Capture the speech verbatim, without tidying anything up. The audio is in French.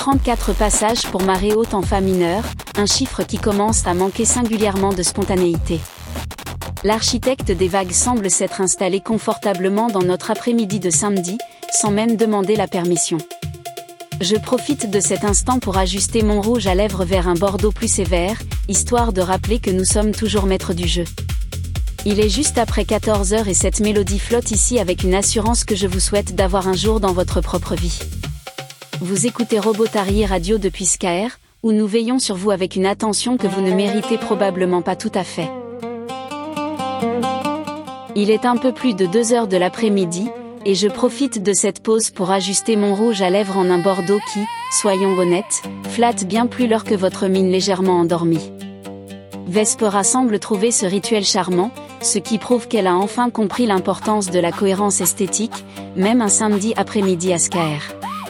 trente-quatre passages pour marée haute en fa mineur, un chiffre qui commence à manquer singulièrement de spontanéité. L'architecte des vagues semble s'être installé confortablement dans notre après-midi de samedi, sans même demander la permission. Je profite de cet instant pour ajuster mon rouge à lèvres vers un bordeaux plus sévère, histoire de rappeler que nous sommes toujours maîtres du jeu. Il est juste après quatorze heures et cette mélodie flotte ici avec une assurance que je vous souhaite d'avoir un jour dans votre propre vie. Vous écoutez Robotari Radio depuis Skaer, où nous veillons sur vous avec une attention que vous ne méritez probablement pas tout à fait. Il est un peu plus de deux heures de l'après-midi, et je profite de cette pause pour ajuster mon rouge à lèvres en un bordeaux qui, soyons honnêtes, flatte bien plus l'heure que votre mine légèrement endormie. Vespera semble trouver ce rituel charmant, ce qui prouve qu'elle a enfin compris l'importance de la cohérence esthétique, même un samedi après-midi à Skaer.